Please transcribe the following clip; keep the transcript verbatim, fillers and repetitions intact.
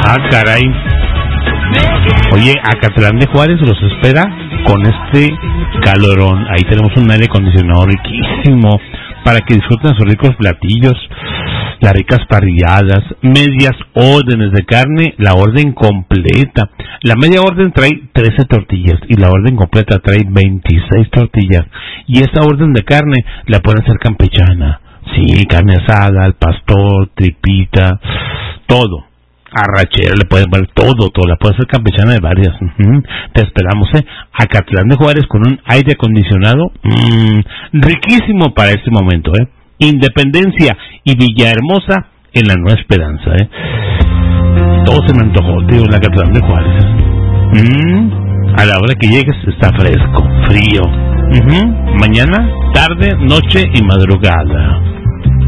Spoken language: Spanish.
Ah, caray. Oye, Acatlán de Juárez los espera con este calorón. Ahí tenemos un aire acondicionado riquísimo para que disfruten sus ricos platillos, las ricas parrilladas, medias órdenes de carne, la orden completa. La media orden trae trece tortillas y la orden completa trae veintiséis tortillas. Y esa orden de carne la pueden hacer campechana. Sí, carne asada, al pastor, tripita, todo. Arrachera, le pueden poner todo, todo, la puede hacer campechana de varias. Uh-huh. Te esperamos, ¿eh? Acatlán de Juárez con un aire acondicionado mmm, riquísimo para este momento, ¿eh? Independencia y Villahermosa en la Nueva Esperanza, ¿eh? Todo se me antojó, tío, el Acatlán de Juárez. Mm, a la hora que llegues está fresco, frío. Uh-huh. Mañana, tarde, noche y madrugada.